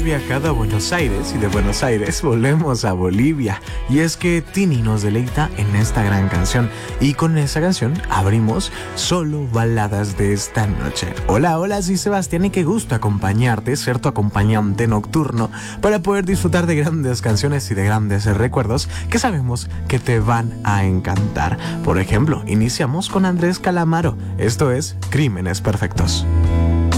viajado a Buenos Aires y de Buenos Aires volvemos a Bolivia. Y es que Tini nos deleita en esta gran canción. Y con esa canción abrimos Solo Baladas de esta noche. Hola, hola, soy Sebastián y qué gusto acompañarte, ser tu acompañante nocturno para poder disfrutar de grandes canciones y de grandes recuerdos que sabemos que te van a encantar. Por ejemplo, iniciamos con Andrés Calamaro. Esto es Crímenes Perfectos.